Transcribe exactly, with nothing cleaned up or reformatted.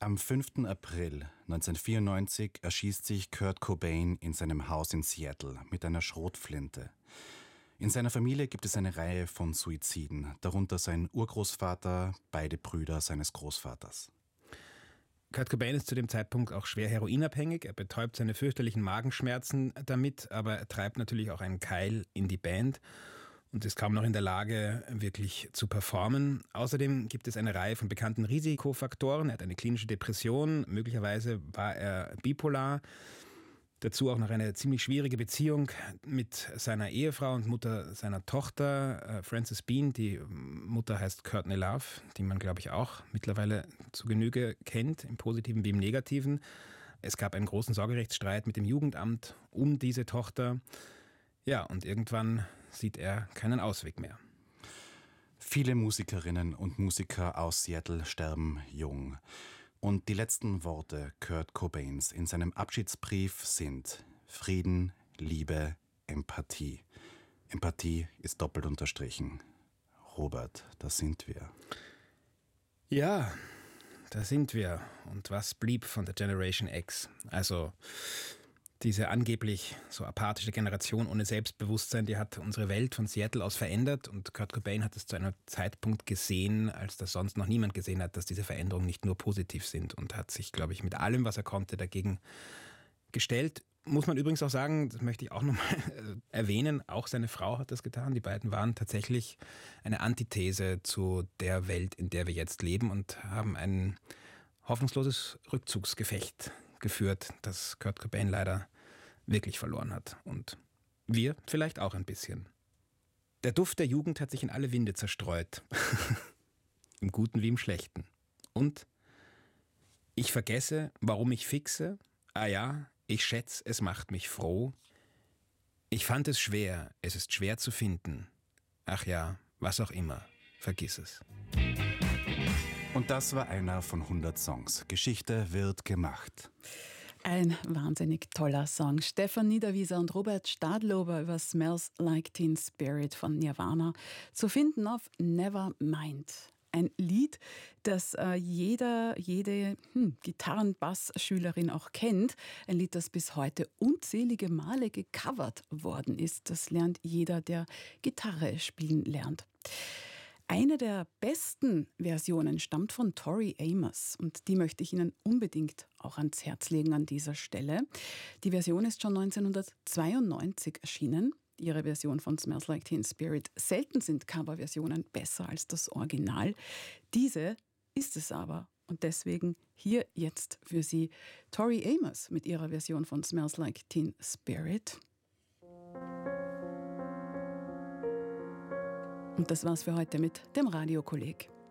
Am fünften April neunzehnhundertvierundneunzig erschießt sich Kurt Cobain in seinem Haus in Seattle mit einer Schrotflinte. In seiner Familie gibt es eine Reihe von Suiziden, darunter sein Urgroßvater, beide Brüder seines Großvaters. Kurt Cobain ist zu dem Zeitpunkt auch schwer heroinabhängig. Er betäubt seine fürchterlichen Magenschmerzen damit, aber er treibt natürlich auch einen Keil in die Band und ist kaum noch in der Lage, wirklich zu performen. Außerdem gibt es eine Reihe von bekannten Risikofaktoren. Er hat eine klinische Depression, möglicherweise war er bipolar. Dazu auch noch eine ziemlich schwierige Beziehung mit seiner Ehefrau und Mutter seiner Tochter, Frances Bean. Die Mutter heißt Courtney Love, die man, glaube ich, auch mittlerweile zu Genüge kennt, im Positiven wie im Negativen. Es gab einen großen Sorgerechtsstreit mit dem Jugendamt um diese Tochter. Ja, und irgendwann sieht er keinen Ausweg mehr. Viele Musikerinnen und Musiker aus Seattle sterben jung. Und die letzten Worte Kurt Cobains in seinem Abschiedsbrief sind Frieden, Liebe, Empathie. Empathie ist doppelt unterstrichen. Robert, da sind wir. Ja, da sind wir. Und was blieb von der Generation X? Also diese angeblich so apathische Generation ohne Selbstbewusstsein, die hat unsere Welt von Seattle aus verändert. Und Kurt Cobain hat es zu einem Zeitpunkt gesehen, als das sonst noch niemand gesehen hat, dass diese Veränderungen nicht nur positiv sind. Und hat sich, glaube ich, mit allem, was er konnte, dagegen gestellt. Muss man übrigens auch sagen, das möchte ich auch nochmal erwähnen, auch seine Frau hat das getan. Die beiden waren tatsächlich eine Antithese zu der Welt, in der wir jetzt leben und haben ein hoffnungsloses Rückzugsgefecht geführt, das Kurt Cobain leider wirklich verloren hat. Und wir vielleicht auch ein bisschen. Der Duft der Jugend hat sich in alle Winde zerstreut. Im Guten wie im Schlechten. Und ich vergesse, warum ich fixe. Ah ja, ich schätze, es macht mich froh. Ich fand es schwer, es ist schwer zu finden. Ach ja, was auch immer, vergiss es. Und das war einer von hundert Songs. Geschichte wird gemacht. Ein wahnsinnig toller Song. Stefan Niederwieser und Robert Stadlober über Smells Like Teen Spirit von Nirvana zu finden auf Nevermind. Ein Lied, das äh, jeder, jede hm, Gitarren-Bass-Schülerin auch kennt. Ein Lied, das bis heute unzählige Male gecovert worden ist. Das lernt jeder, der Gitarre spielen lernt. Eine der besten Versionen stammt von Tori Amos und die möchte ich Ihnen unbedingt auch ans Herz legen an dieser Stelle. Die Version ist schon neunzehnhundertzweiundneunzig erschienen, ihre Version von Smells Like Teen Spirit. Selten sind Coverversionen besser als das Original. Diese ist es aber und deswegen hier jetzt für Sie Tori Amos mit ihrer Version von Smells Like Teen Spirit. Und das war's für heute mit dem Radiokolleg.